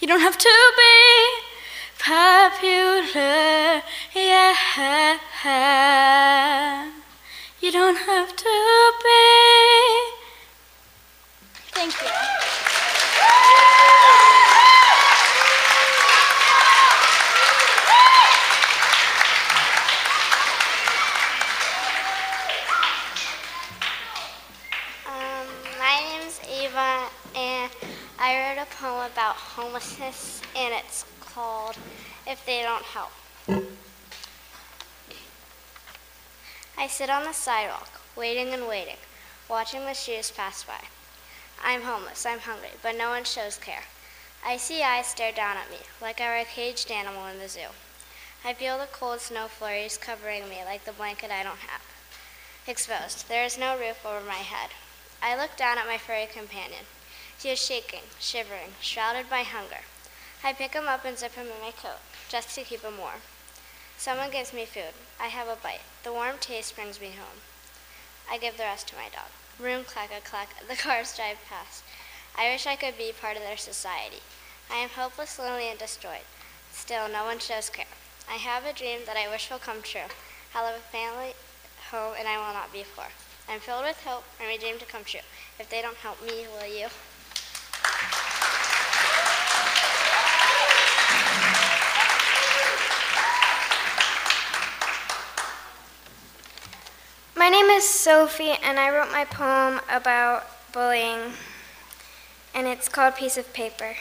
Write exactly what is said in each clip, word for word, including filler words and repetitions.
You don't have to be popular, yeah. You don't have to be. Thank you. Um, my name's Ava, and I wrote a poem about homelessness, and it's called If They Don't Help. I sit on the sidewalk, waiting and waiting, watching the shoes pass by. I'm homeless, I'm hungry, but no one shows care. I see eyes stare down at me, like I were a caged animal in the zoo. I feel the cold snow flurries covering me like the blanket I don't have. Exposed, there is no roof over my head. I look down at my furry companion. He is shaking, shivering, shrouded by hunger. I pick him up and zip him in my coat, just to keep him warm. Someone gives me food. I have a bite. The warm taste brings me home. I give the rest to my dog. Room clack-a-clack, the cars drive past. I wish I could be part of their society. I am hopeless, lonely, and destroyed. Still, no one shows care. I have a dream that I wish will come true. I'll have a family, home, and I will not be poor. I'm filled with hope for my dream to come true. If they don't help me, will you? My name is Sophie, and I wrote my poem about bullying, and it's called Piece of Paper.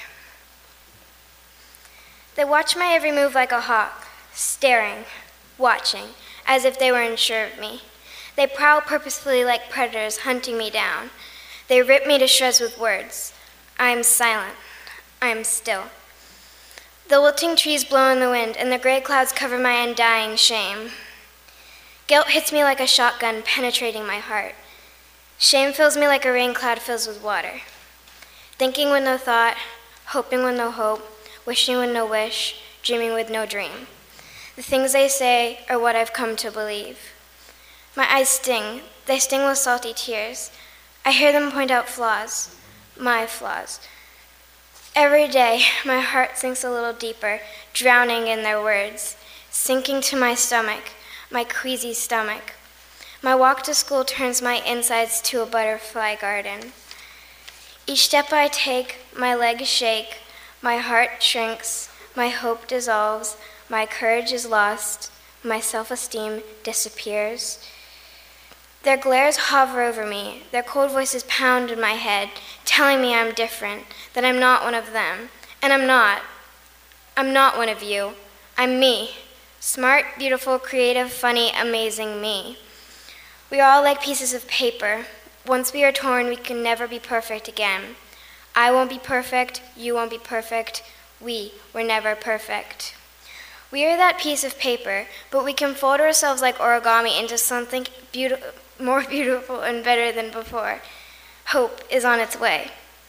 They watch my every move like a hawk, staring, watching, as if they were unsure of me. They prowl purposefully like predators, hunting me down. They rip me to shreds with words. I am silent. I am still. The wilting trees blow in the wind, and the gray clouds cover my undying shame. Guilt hits me like a shotgun, penetrating my heart. Shame fills me like a rain cloud fills with water. Thinking with no thought, hoping with no hope, wishing with no wish, dreaming with no dream. The things they say are what I've come to believe. My eyes sting. They sting with salty tears. I hear them point out flaws, my flaws. Every day, my heart sinks a little deeper, drowning in their words, sinking to my stomach, my queasy stomach. My walk to school turns my insides to a butterfly garden. Each step I take, my legs shake, my heart shrinks, my hope dissolves, my courage is lost, my self-esteem disappears. Their glares hover over me, their cold voices pound in my head, telling me I'm different, that I'm not one of them. And I'm not. I'm not one of you. I'm me. Smart, beautiful, creative, funny, amazing me. We are all like pieces of paper. Once we are torn, we can never be perfect again. I won't be perfect, you won't be perfect, we were never perfect. We are that piece of paper, but we can fold ourselves like origami into something beautiful, more beautiful and better than before. Hope is on its way.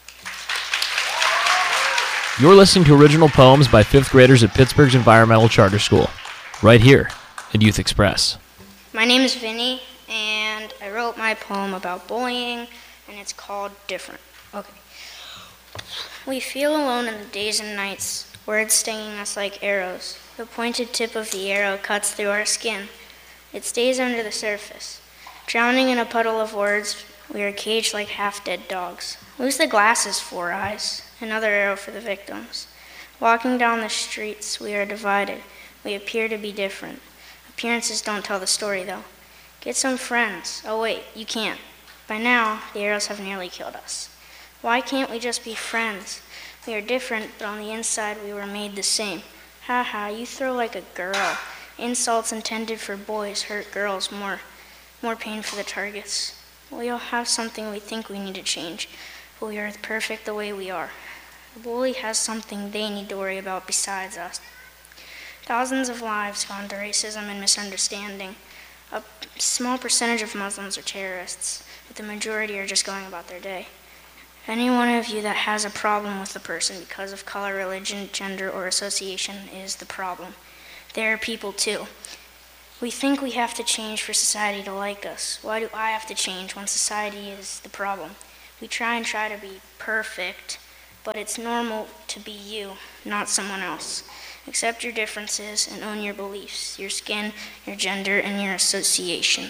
You're listening to original poems by fifth graders at Pittsburgh's Environmental Charter School, right here at Youth Express. My name is Vinny, and I wrote my poem about bullying, and it's called Different. Okay. We feel alone in the days and nights, words stinging us like arrows. The pointed tip of the arrow cuts through our skin. It stays under the surface. Drowning in a puddle of words, we are caged like half-dead dogs. Lose the glasses, Four Eyes. Another arrow for the victims. Walking down the streets, we are divided. We appear to be different. Appearances don't tell the story, though. Get some friends. Oh, wait, you can't. By now, the arrows have nearly killed us. Why can't we just be friends? We are different, but on the inside, we were made the same. Ha ha, you throw like a girl. Insults intended for boys hurt girls more. More pain for the targets. We all have something we think we need to change, but we are perfect the way we are. The bully has something they need to worry about besides us. Thousands of lives gone to racism and misunderstanding. A small percentage of Muslims are terrorists, but the majority are just going about their day. Any one of you that has a problem with a person because of color, religion, gender, or association is the problem. There are people too. We think we have to change for society to like us. Why do I have to change when society is the problem? We try and try to be perfect, but it's normal to be you, not someone else. Accept your differences and own your beliefs, your skin, your gender, and your association.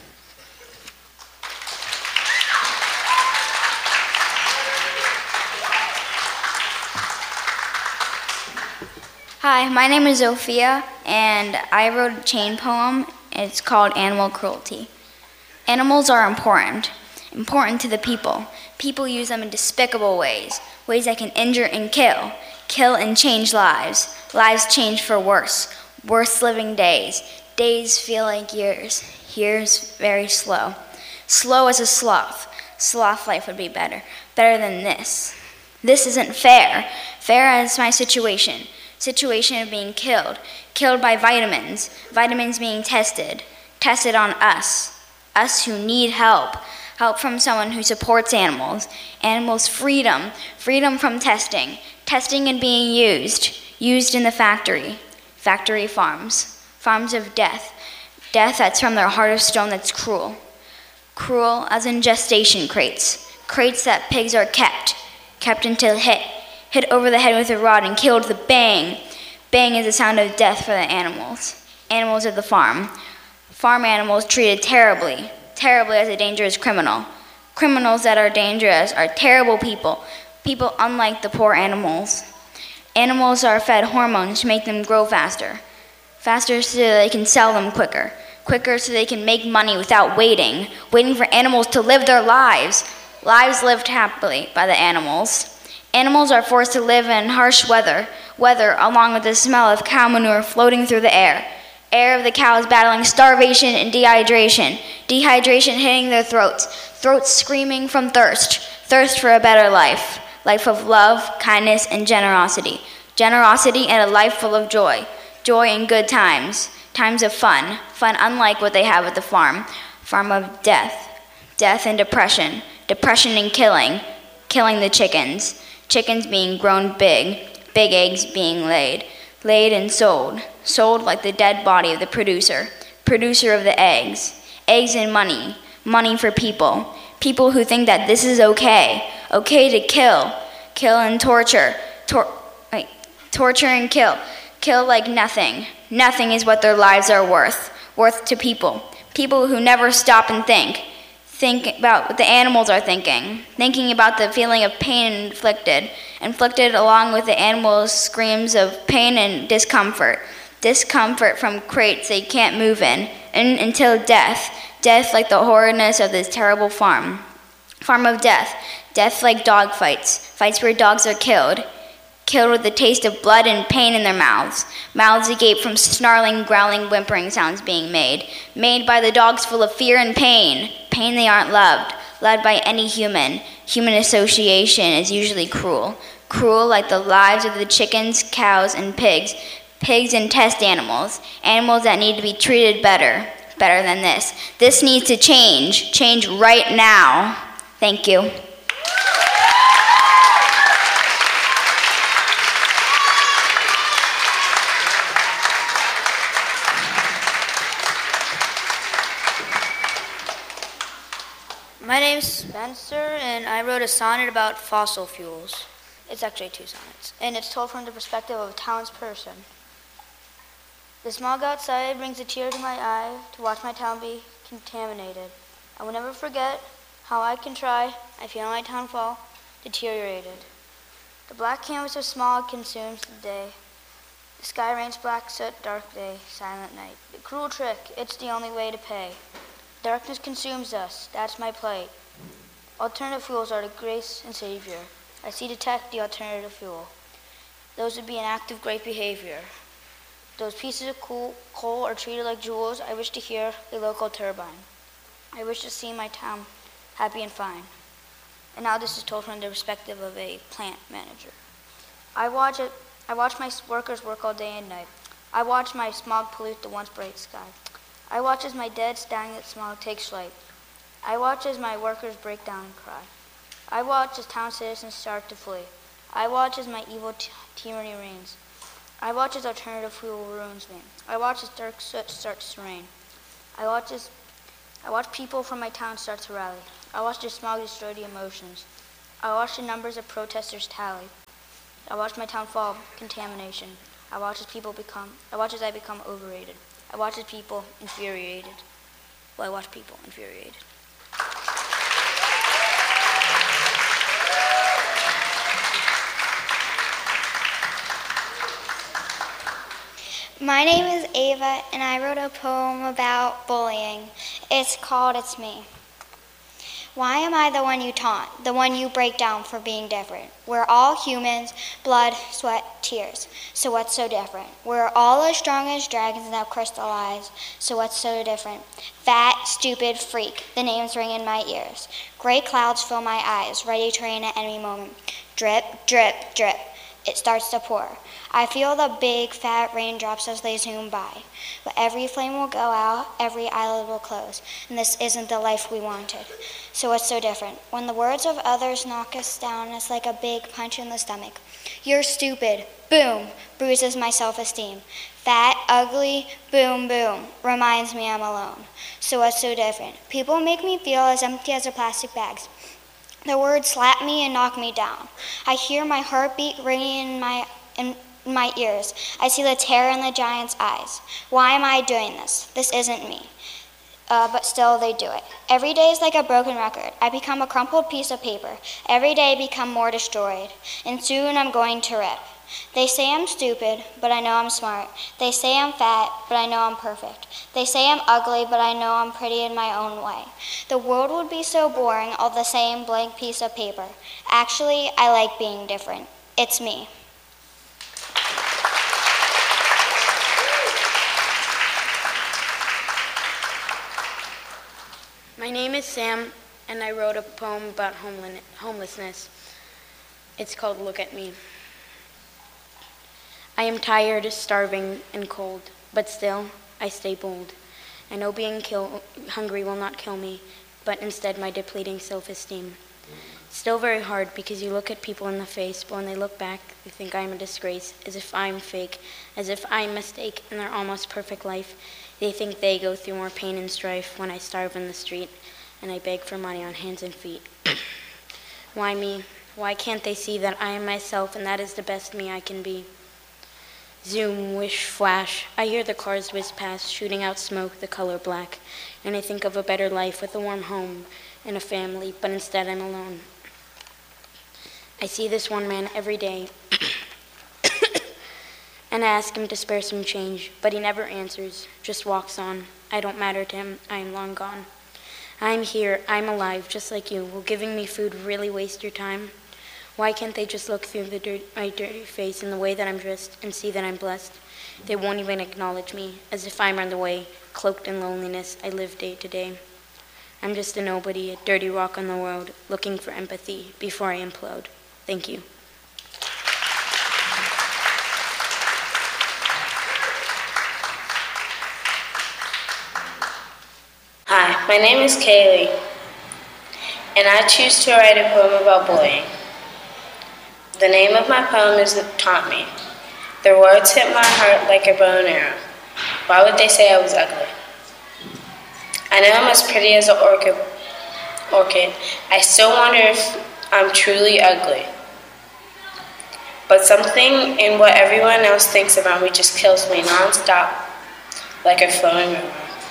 Hi, my name is Sophia, and I wrote a chain poem. It's called Animal Cruelty. Animals are important, important to the people. People use them in despicable ways, ways that can injure and kill, kill and change lives. Lives change for worse, worse living days. Days feel like years, years very slow. Slow as a sloth. Sloth life would be better, better than this. This isn't fair. Fair as my situation. Situation of being killed, killed by vitamins, vitamins being tested, tested on us, us who need help, help from someone who supports animals, animals' freedom, freedom from testing, testing and being used, used in the factory, factory farms, farms of death, death that's from their heart of stone that's cruel, cruel as in gestation crates, crates that pigs are kept, kept until hit, hit over the head with a rod and killed with a bang. Bang is the sound of death for the animals. Animals of the farm. Farm animals treated terribly, terribly as a dangerous criminal. Criminals that are dangerous are terrible people, people unlike the poor animals. Animals are fed hormones to make them grow faster, faster so they can sell them quicker, quicker so they can make money without waiting, waiting for animals to live their lives, lives lived happily by the animals. Animals are forced to live in harsh weather, weather along with the smell of cow manure floating through the air. Air of the cows battling starvation and dehydration, dehydration hitting their throats, throats screaming from thirst, thirst for a better life, life of love, kindness, and generosity. Generosity and a life full of joy, joy in good times, times of fun, fun unlike what they have at the farm, farm of death, death and depression, depression and killing, killing the chickens. Chickens being grown big, big eggs being laid, laid and sold, sold like the dead body of the producer, producer of the eggs, eggs and money, money for people, people who think that this is okay, okay to kill, kill and torture, tor- wait, torture and kill, kill like nothing, nothing is what their lives are worth, worth to people, people who never stop and think, think about what the animals are thinking, thinking about the feeling of pain inflicted, inflicted along with the animals' screams of pain and discomfort, discomfort from crates they can't move in, and until death, death like the horridness of this terrible farm, farm of death, death like dog fights, fights where dogs are killed, killed with the taste of blood and pain in their mouths, mouths agape from snarling, growling, whimpering sounds being made, made by the dogs full of fear and pain, pain they aren't loved, loved by any human. Human association is usually cruel, cruel like the lives of the chickens, cows, and pigs, pigs and test animals, animals that need to be treated better, better than this. This needs to change, change right now. Thank you. My name's Spencer, and I wrote a sonnet about fossil fuels. It's actually two sonnets, and it's told from the perspective of a townsperson. The smog outside brings a tear to my eye to watch my town be contaminated. I will never forget how I can try, I feel my town fall, deteriorated. The black canvas of smog consumes the day. The sky rains black soot, dark day, silent night. The cruel trick, it's the only way to pay. Darkness consumes us, that's my plight. Alternative fuels are the grace and savior. I see detect the alternative fuel. Those would be an act of great behavior. Those pieces of coal, coal are treated like jewels. I wish to hear a local turbine. I wish to see my town happy and fine. And now this is told from the perspective of a plant manager. I watch it. I watch my workers work all day and night. I watch my smog pollute the once bright sky. I watch as my dead, stagnant smog takes flight. I watch as my workers break down and cry. I watch as town citizens start to flee. I watch as my evil t- tyranny reigns. I watch as alternative fuel ruins me. I watch as dark soot starts to rain. I watch as I watch people from my town start to rally. I watch as smog destroy the emotions. I watch the numbers of protesters tally. I watch my town fall of contamination. I watch as people become, I watch as I become overrated. I watch as people infuriated. Well, I watch people infuriated. My name is Ava, and I wrote a poem about bullying. It's called It's Me. Why am I the one you taunt, the one you break down for being different? We're all humans, blood, sweat, tears. So what's so different? We're all as strong as dragons that crystallize. So what's so different? Fat, stupid, freak. The names ring in my ears. Gray clouds fill my eyes, ready to rain at any moment. Drip, drip, drip. It starts to pour. I feel the big fat raindrops as they zoom by. But every flame will go out, every eyelid will close, and this isn't the life we wanted. So what's so different? When the words of others knock us down, it's like a big punch in the stomach. You're stupid, boom, bruises my self-esteem. Fat, ugly, boom, boom, reminds me I'm alone. So what's so different? People make me feel as empty as the plastic bags. The words slap me and knock me down. I hear my heartbeat ringing in my in my ears. I see the terror in the giant's eyes. Why am I doing this? This isn't me. Uh, but still they do it. Every day is like a broken record. I become a crumpled piece of paper. Every day I become more destroyed. And soon I'm going to rip. They say I'm stupid, but I know I'm smart. They say I'm fat, but I know I'm perfect. They say I'm ugly, but I know I'm pretty in my own way. The world would be so boring, all the same blank piece of paper. Actually, I like being different. It's me. My name is Sam, and I wrote a poem about homelessness. It's called Look at Me. I am tired, starving, and cold, but still, I stay bold. I know being kill- hungry will not kill me, but instead my depleting self-esteem. Still very hard because you look at people in the face, but when they look back, they think I am a disgrace, as if I'm fake, as if I'm a mistake in their almost perfect life. They think they go through more pain and strife when I starve in the street, and I beg for money on hands and feet. Why me? Why can't they see that I am myself, and that is the best me I can be? Zoom, wish, flash. I hear the cars whiz past, shooting out smoke, the color black. And I think of a better life with a warm home and a family, but instead I'm alone. I see this one man every day, and I ask him to spare some change, but he never answers, just walks on. I don't matter to him, I am long gone. I'm here, I'm alive, just like you. Will giving me food really waste your time? Why can't they just look through the dirt, my dirty face and the way that I'm dressed and see that I'm blessed? They won't even acknowledge me, as if I'm on the way, cloaked in loneliness, I live day to day. I'm just a nobody, a dirty rock on the road, looking for empathy before I implode. Thank you. Hi, my name is Kaylee, and I choose to write a poem about bullying. The name of my poem is Taunt Me. Their words hit my heart like a bow and arrow. Why would they say I was ugly? I know I'm as pretty as an orchid. orchid. I still wonder if I'm truly ugly. But something in what everyone else thinks about me just kills me nonstop, like a flowing river.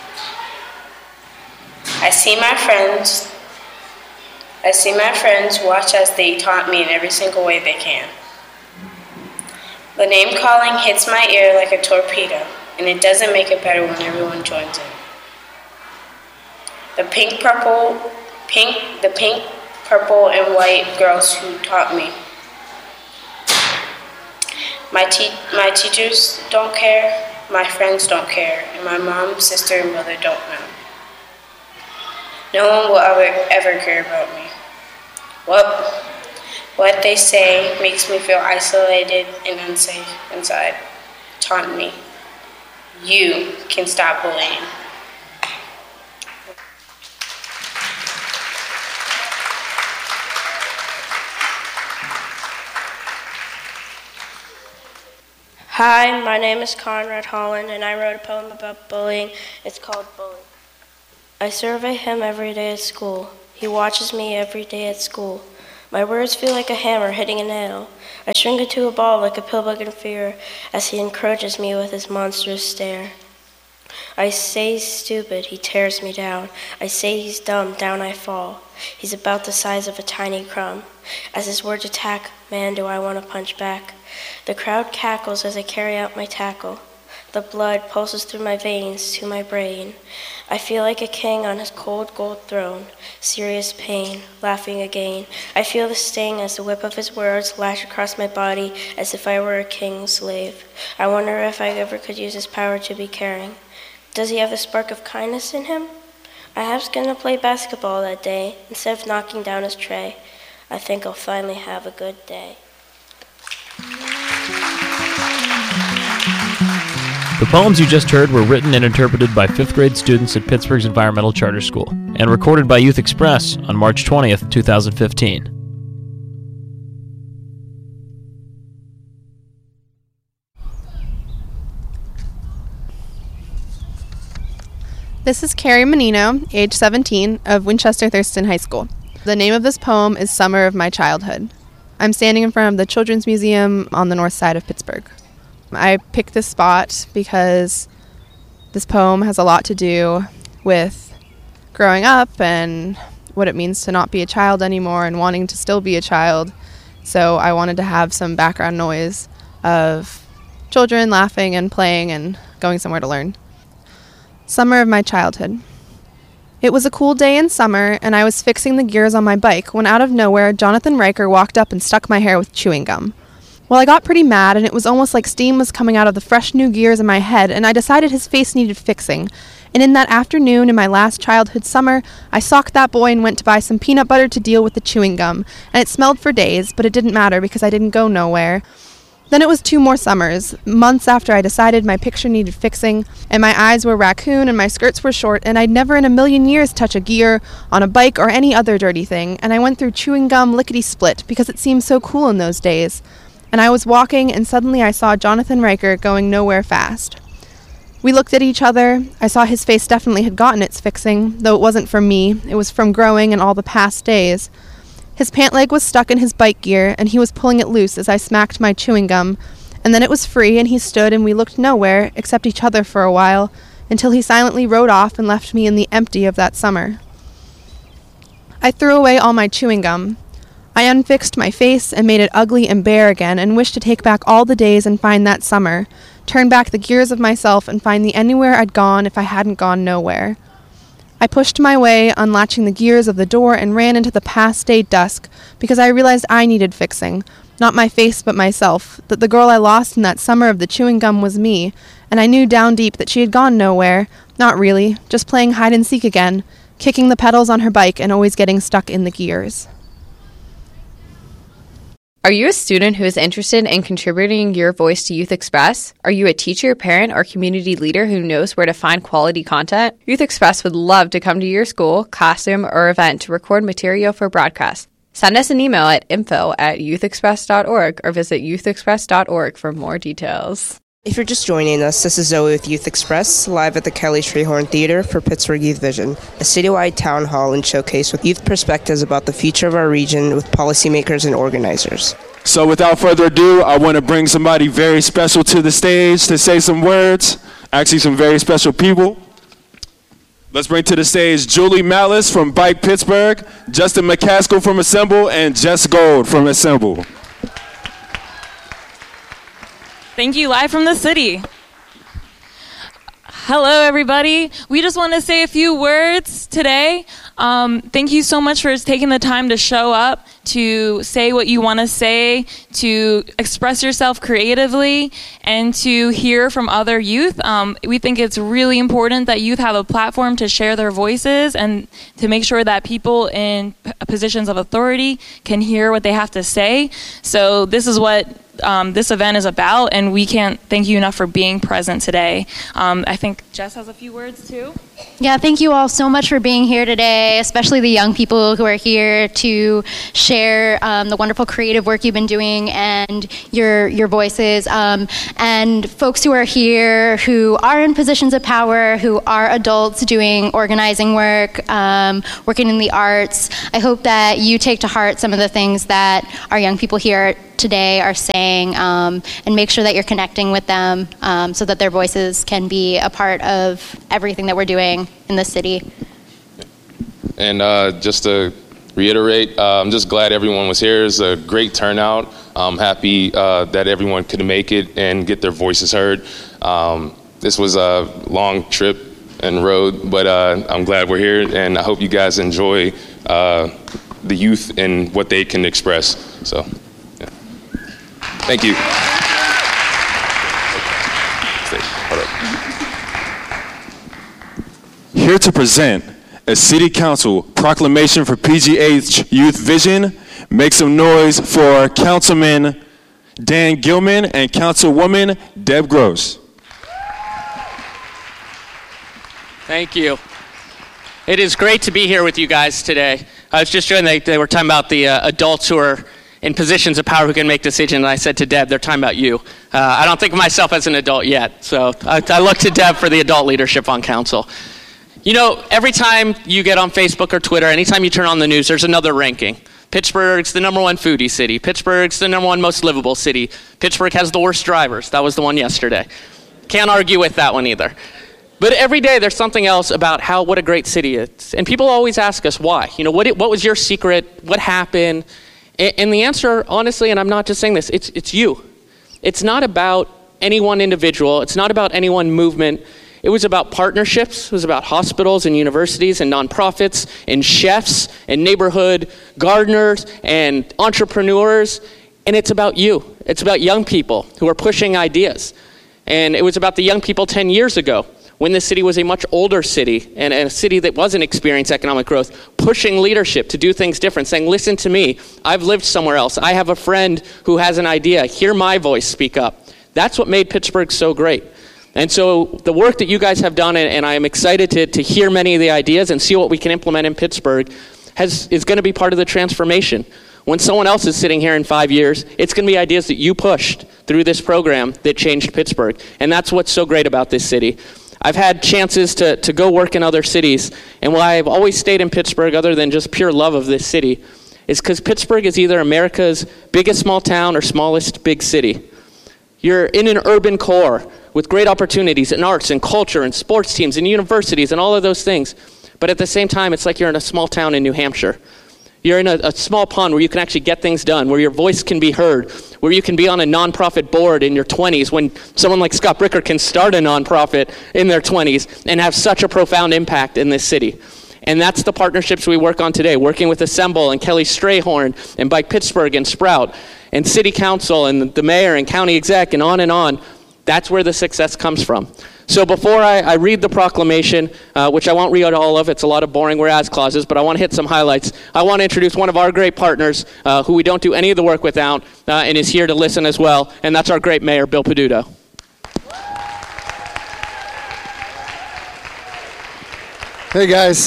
I see my friends I see my friends watch as they taunt me in every single way they can. The name calling hits my ear like a torpedo, and it doesn't make it better when everyone joins in. The pink, purple, pink, the pink, purple, and white girls who taught me. My te- my teachers don't care, my friends don't care, and my mom, sister, and brother don't know. No one will ever, ever care about me. Well, what they say makes me feel isolated and unsafe inside. Taunt me. You can stop bullying. Hi, my name is Conrad Holland, and I wrote a poem about bullying. It's called Bully. I survey him every day at school. He watches me every day at school. My words feel like a hammer hitting a nail. I shrink into a ball like a pillbug in fear as he encroaches me with his monstrous stare. I say he's stupid, he tears me down. I say he's dumb, down I fall. He's about the size of a tiny crumb. As his words attack, man, do I want to punch back. The crowd cackles as I carry out my tackle. The blood pulses through my veins to my brain. I feel like a king on his cold gold throne. Serious pain, laughing again. I feel the sting as the whip of his words lash across my body as if I were a king's slave. I wonder if I ever could use his power to be caring. Does he have the spark of kindness in him? I was going to play basketball that day instead of knocking down his tray. I think I'll finally have a good day. The poems you just heard were written and interpreted by fifth grade students at Pittsburgh's Environmental Charter School and recorded by Youth Express on March twentieth, twenty fifteen. This is Carrie Menino, age seventeen, of Winchester Thurston High School. The name of this poem is Summer of My Childhood. I'm standing in front of the Children's Museum on the north side of Pittsburgh. I picked this spot because this poem has a lot to do with growing up and what it means to not be a child anymore and wanting to still be a child. So I wanted to have some background noise of children laughing and playing and going somewhere to learn. Summer of my childhood. It was a cool day in summer, and I was fixing the gears on my bike when out of nowhere, Jonathan Riker walked up and stuck my hair with chewing gum. Well, I got pretty mad, and it was almost like steam was coming out of the fresh new gears in my head, and I decided his face needed fixing. And in that afternoon, in my last childhood summer, I socked that boy and went to buy some peanut butter to deal with the chewing gum, and it smelled for days, but it didn't matter because I didn't go nowhere. Then it was two more summers, months after I decided my picture needed fixing, and my eyes were raccoon and my skirts were short, and I'd never in a million years touch a gear on a bike or any other dirty thing, and I went through chewing gum lickety-split because it seemed so cool in those days. And I was walking, and suddenly I saw Jonathan Riker going nowhere fast. We looked at each other. I saw his face definitely had gotten its fixing, though it wasn't from me. It was from growing and all the past days. His pant leg was stuck in his bike gear, and he was pulling it loose as I smacked my chewing gum, and then it was free, and he stood, and we looked nowhere, except each other for a while, until he silently rode off and left me in the empty of that summer. I threw away all my chewing gum. I unfixed my face and made it ugly and bare again, and wished to take back all the days and find that summer, turn back the gears of myself and find the anywhere I'd gone if I hadn't gone nowhere. I pushed my way, unlatching the gears of the door, and ran into the past day dusk, because I realized I needed fixing, not my face but myself, that the girl I lost in that summer of the chewing gum was me, and I knew down deep that she had gone nowhere, not really, just playing hide-and-seek again, kicking the pedals on her bike and always getting stuck in the gears. Are you a student who is interested in contributing your voice to Youth Express? Are you a teacher, parent, or community leader who knows where to find quality content? Youth Express would love to come to your school, classroom, or event to record material for broadcast. Send us an email at info at youthexpress dot org or visit youthexpress dot org for more details. If you're just joining us, this is Zoe with Youth Express, live at the Kelly Strayhorn Theater for Pittsburgh Youth Vision, a citywide town hall and showcase with youth perspectives about the future of our region with policymakers and organizers. So without further ado, I want to bring somebody very special to the stage to say some words, actually some very special people. Let's bring to the stage Julie Malice from Bike Pittsburgh, Justin McCaskill from Assemble, and Jess Gold from Assemble. Thank you, live from the city. Hello, everybody. We just want to say a few words today. Um, thank you so much for taking the time to show up, to say what you want to say, to express yourself creatively, and to hear from other youth. Um, we think it's really important that youth have a platform to share their voices and to make sure that people in p- positions of authority can hear what they have to say. So this is what Um, this event is about, and we can't thank you enough for being present today. Um, I think Jess has a few words too. Yeah, thank you all so much for being here today, especially the young people who are here to share um, the wonderful creative work you've been doing and your your voices. Um, and folks who are here who are in positions of power, who are adults doing organizing work, um, working in the arts. I hope that you take to heart some of the things that our young people here today are saying, um, and make sure that you're connecting with them um, so that their voices can be a part of everything that we're doing in the city. And uh, just to reiterate, uh, I'm just glad everyone was here. It's a great turnout. I'm happy uh, that everyone could make it and get their voices heard. Um, this was a long trip and road, but uh, I'm glad we're here, and I hope you guys enjoy uh, the youth and what they can express. So. Thank you. Here to present a City Council proclamation for P G H Youth Vision, make some noise for Councilman Dan Gilman and Councilwoman Deb Gross. Thank you. It is great to be here with you guys today. I was just joining, they, they were talking about the uh, adults who are in positions of power who can make decisions, and I said to Deb, they're talking about you. Uh, I don't think of myself as an adult yet, so I, I look to Deb for the adult leadership on council. You know, every time you get on Facebook or Twitter, anytime you turn on the news, there's another ranking. Pittsburgh's the number one foodie city. Pittsburgh's the number one most livable city. Pittsburgh has the worst drivers. That was the one yesterday. Can't argue with that one either. But every day there's something else about how, what a great city it is. And people always ask us why. You know, what, what was your secret? What happened? And the answer, honestly, and I'm not just saying this, it's it's you. It's not about any one individual. It's not about any one movement. It was about partnerships. It was about hospitals and universities and nonprofits and chefs and neighborhood gardeners and entrepreneurs. And it's about you. It's about young people who are pushing ideas. And it was about the young people ten years ago, when the city was a much older city and a city that wasn't experiencing economic growth, pushing leadership to do things different, saying, listen to me, I've lived somewhere else. I have a friend who has an idea. Hear my voice, speak up. That's what made Pittsburgh so great. And so the work that you guys have done, and I am excited to, to hear many of the ideas and see what we can implement in Pittsburgh, has, is going to be part of the transformation. When someone else is sitting here in five years, it's going to be ideas that you pushed through this program that changed Pittsburgh. And that's what's so great about this city. I've had chances to, to go work in other cities, and why I've always stayed in Pittsburgh, other than just pure love of this city, is because Pittsburgh is either America's biggest small town or smallest big city. You're in an urban core with great opportunities in arts and culture and sports teams and universities and all of those things, but at the same time, it's like you're in a small town in New Hampshire. You're in a, a small pond where you can actually get things done, where your voice can be heard, where you can be on a nonprofit board in your twenties, when someone like Scott Bricker can start a nonprofit in their twenties and have such a profound impact in this city. And that's the partnerships we work on today, working with Assemble and Kelly Strayhorn and Bike Pittsburgh and Sprout and City Council and the mayor and county exec and on and on. That's where the success comes from. So before I, I read the proclamation, uh, which I won't read all of, it's a lot of boring whereas clauses, but I want to hit some highlights. I want to introduce one of our great partners uh, who we don't do any of the work without uh, and is here to listen as well, and that's our great mayor, Bill Peduto. Hey guys.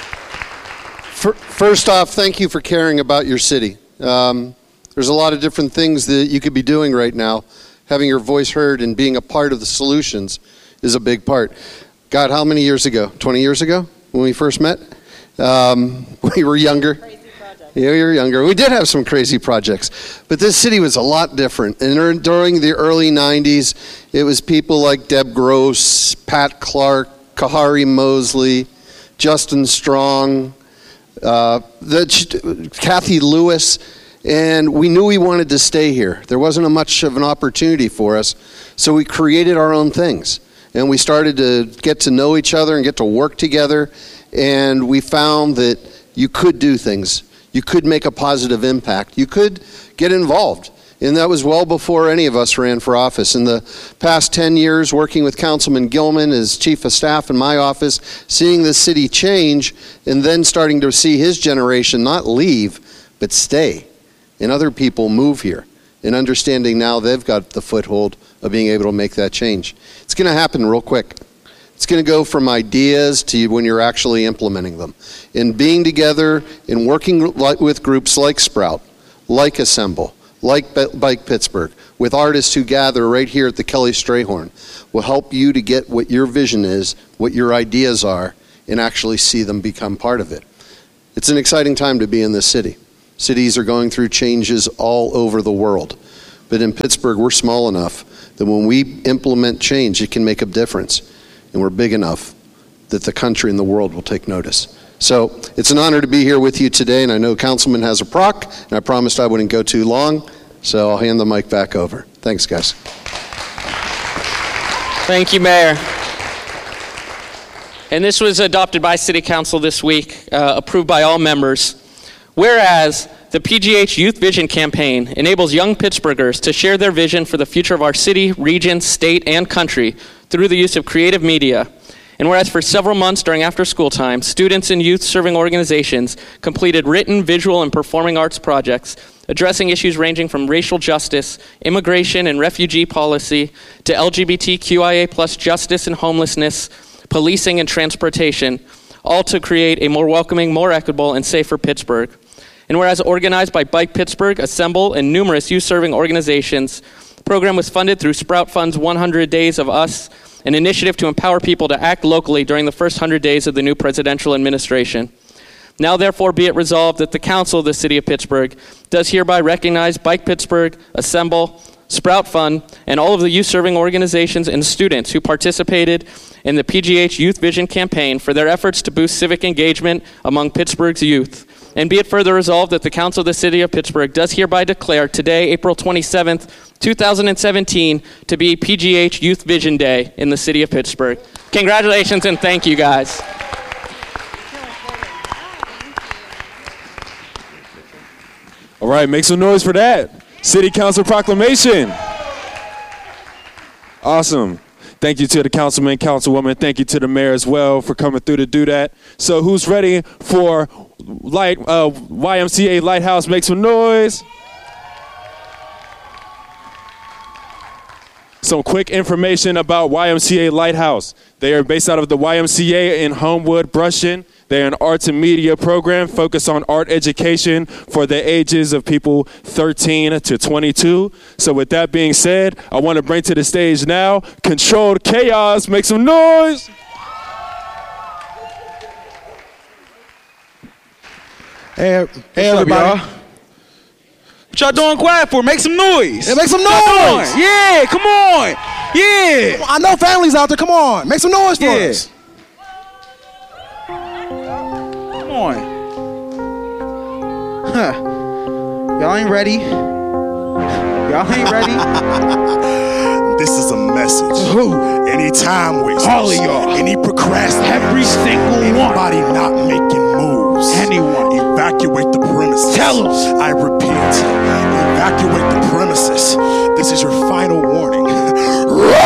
First off, thank you for caring about your city. Um, there's a lot of different things that you could be doing right now. Having your voice heard and being a part of the solutions is a big part. God, how many years ago? twenty years ago when we first met? Um, we were younger. Yeah, we were younger. We did have some crazy projects. But this city was a lot different. And during the early nineties, it was people like Deb Gross, Pat Clark, Kahari Mosley, Justin Strong, uh, the, Kathy Lewis, and we knew we wanted to stay here. There wasn't a much of an opportunity for us, so we created our own things. And we started to get to know each other and get to work together, and we found that you could do things. You could make a positive impact. You could get involved. And that was well before any of us ran for office. In the past ten years, working with Councilman Gilman as chief of staff in my office, seeing the city change, and then starting to see his generation not leave, but stay. And other people move here. And understanding now they've got the foothold of being able to make that change. It's going to happen real quick. It's going to go from ideas to when you're actually implementing them. In being together, in working with groups like Sprout, like Assemble, like Bike Pittsburgh, with artists who gather right here at the Kelly Strayhorn, will help you to get what your vision is, what your ideas are, and actually see them become part of it. It's an exciting time to be in this city. Cities are going through changes all over the world. But in Pittsburgh, we're small enough that when we implement change, it can make a difference. And we're big enough that the country and the world will take notice. So it's an honor to be here with you today, and I know Councilman has a proc, and I promised I wouldn't go too long, so I'll hand the mic back over. Thanks, guys. Thank you, Mayor. And this was adopted by City Council this week, uh, approved by all members. Whereas the P G H Youth Vision Campaign enables young Pittsburghers to share their vision for the future of our city, region, state, and country through the use of creative media. And whereas for several months during after-school time, students in youth-serving organizations completed written, visual, and performing arts projects addressing issues ranging from racial justice, immigration and refugee policy, to L G B T Q I A plus justice and homelessness, policing and transportation, all to create a more welcoming, more equitable, and safer Pittsburgh. And whereas organized by Bike Pittsburgh, Assemble, and numerous youth-serving organizations, the program was funded through Sprout Fund's one hundred Days of Us, an initiative to empower people to act locally during the first one hundred days of the new presidential administration. Now therefore be it resolved that the Council of the City of Pittsburgh does hereby recognize Bike Pittsburgh, Assemble, Sprout Fund, and all of the youth-serving organizations and students who participated in the P G H Youth Vision Campaign for their efforts to boost civic engagement among Pittsburgh's youth. And be it further resolved that the Council of the City of Pittsburgh does hereby declare today, April twenty-seventh, two thousand seventeen, to be P G H Youth Vision Day in the City of Pittsburgh. Congratulations and thank you, guys. All right, make some noise for that. City Council proclamation. Awesome. Thank you to the councilman, councilwoman. Thank you to the mayor as well for coming through to do that. So who's ready for light, uh, Y M C A Lighthouse? Make some noise. Some quick information about Y M C A Lighthouse. They are based out of the Y M C A in Homewood, Brushin. They're an arts and media program focused on art education for the ages of people thirteen to twenty-two. So with that being said, I want to bring to the stage now Controlled Chaos. Make some noise. Hey, hey everybody. What y'all doing quiet for? Make some noise. Yeah, make some noise. Yeah, come on. Yeah. I know families out there. Come on. Make some noise for Yeah. us. Come on. Huh. Y'all ain't ready. Y'all ain't ready. This is a message. Who? Any time wasters. All of y'all. Any procrastinators. Every single Anybody one. not making moves. Anyone. Evacuate the premises. Tell 'em. I repeat. Evacuate the premises. This is your